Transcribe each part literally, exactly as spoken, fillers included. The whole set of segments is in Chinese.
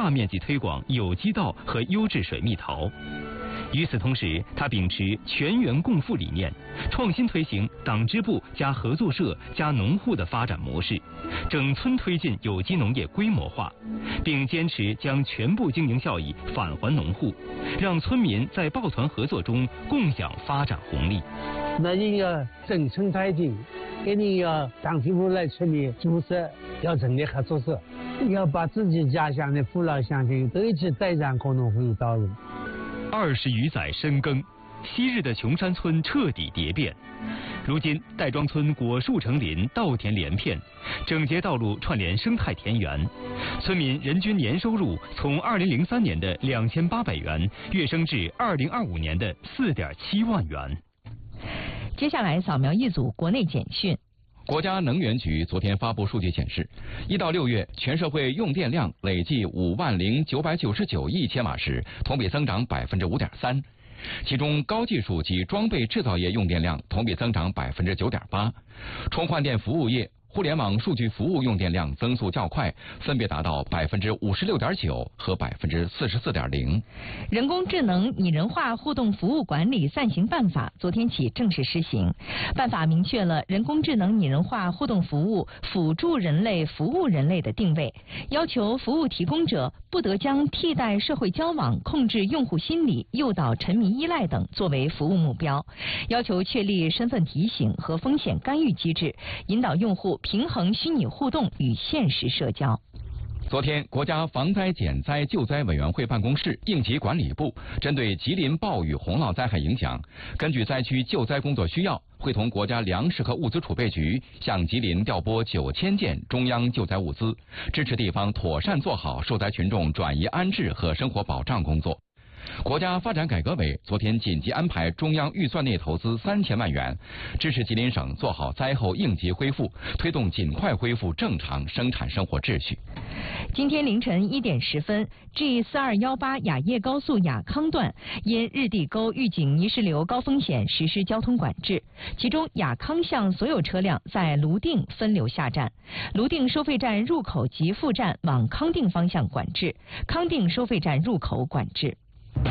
大面积推广有机稻和优质水蜜桃。与此同时，他秉持全员共富理念，创新推行党支部加合作社加农户的发展模式，整村推进有机农业规模化，并坚持将全部经营效益返还农户，让村民在抱团合作中共享发展红利。 那你要整村推进，给你要党支部来村里组织要成立合作社，要把自己家乡的父老乡亲都一起带上共同富裕道路。 二十余载深耕，昔日的琼山村彻底蝶变。如今，戴庄村果树成林，稻田连片，整洁道路串联生态田园，村民人均年收入从二零零三年的两千八百元跃升至二零二五年的四点七万元。 接下来扫描一组国内简讯。 国家能源局昨天发布数据显示，一到六月全社会用电量累计五万零九百九十九亿千瓦时，同比增长百分之五点三。其中高技术及装备制造业用电量同比增长百分之九点八，充换电服务业、互联网数据服务用电量增速较快，分别达到百分之五十六点九和百分之四十四点零。 人工智能拟人化互动服务管理暂行办法昨天起正式施行。办法明确了人工智能拟人化互动服务辅助人类、服务人类的定位，要求服务提供者不得将替代社会交往、控制用户心理、诱导沉迷依赖等作为服务目标，要求确立身份提醒和风险干预机制，引导用户平衡虚拟互动与现实社交。 昨天，国家防灾减灾救灾委员会办公室应急管理部针对吉林暴雨洪涝灾害影响，根据灾区救灾工作需要，会同国家粮食和物资储备局向吉林调拨九千件中央救灾物资，支持地方妥善做好受灾群众转移安置和生活保障工作。国家发展改革委昨天紧急安排中央预算内投资三千万元，支持吉林省做好灾后应急恢复，推动尽快恢复正常生产生活秩序。 今天凌晨一点十分 ，G 四二一八雅叶高速雅康段因日地沟预警泥石流高风险实施交通管制，其中雅康向所有车辆在泸定分流下站，泸定收费站入口及副站往康定方向管制，康定收费站入口管制。 您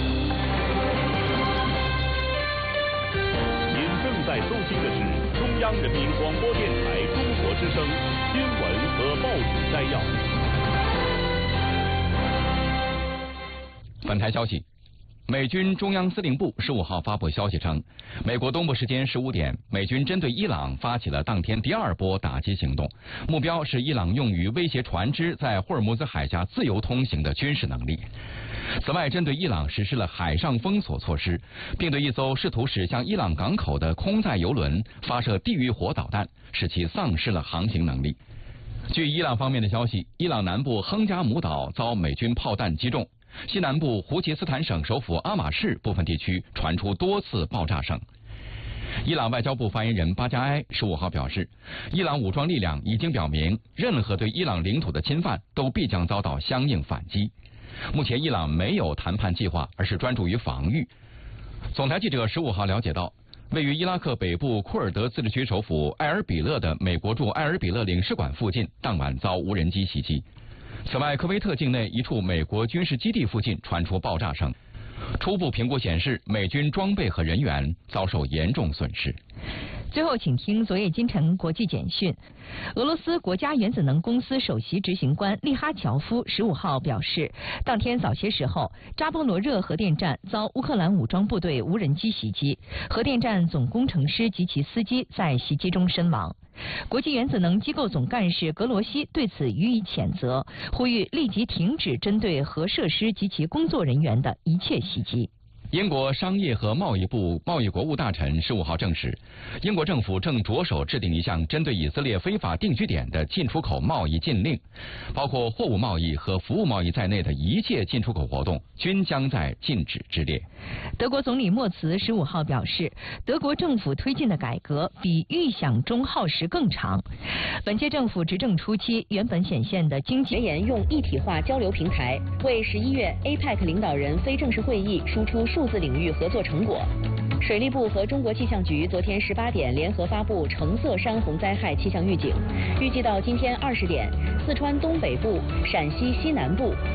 正在收听的是中央人民广播电台中国之声新闻和报纸摘要。 本台消息，美军中央司令部十五号发布消息称，美国东部时间十五点，美军针对伊朗发起了当天第二波打击行动，目标是伊朗用于威胁船只在霍尔木兹海峡自由通行的军事能力。此外，针对伊朗实施了海上封锁措施，并对一艘试图驶向伊朗港口的空载油轮发射地狱火导弹，使其丧失了航行能力。据伊朗方面的消息，伊朗南部亨加姆岛遭美军炮弹击中，西南部胡奇斯坦省首府阿马市部分地区传出多次爆炸声。伊朗外交部发言人巴加埃十五号表示，伊朗武装力量已经表明，任何对伊朗领土的侵犯都必将遭到相应反击。目前伊朗没有谈判计划，而是专注于防御。总台记者十五号了解到，位于伊拉克北部库尔德自治区首府艾尔比勒的美国驻艾尔比勒领事馆附近当晚遭无人机袭击。此外，科威特境内一处美国军事基地附近传出爆炸声。初步评估显示，美军装备和人员遭受严重损失。 最后，请听昨夜今晨国际简讯。俄罗斯国家原子能公司首席执行官利哈乔夫十五号表示，当天早些时候，扎波罗热核电站遭乌克兰武装部队无人机袭击，核电站总工程师及其司机在袭击中身亡。国际原子能机构总干事格罗西对此予以谴责，呼吁立即停止针对核设施及其工作人员的一切袭击。 英国商业和贸易部贸易国务大臣十五号证实，英国政府正着手制定一项针对以色列非法定居点的进出口贸易禁令，包括货物贸易和服务贸易在内的一切进出口活动均将在禁止之列。 德国总理默茨十五号表示，德国政府推进的改革比预想中耗时更长。本届政府执政初期，原本显现的经济研用一体化交流平台，为十一月 A P E C 领导人非正式会议输出数字领域合作成果。水利部和中国气象局昨天十八点联合发布橙色山洪灾害气象预警，预计到今天二十点，四川东北部、陕西西南部、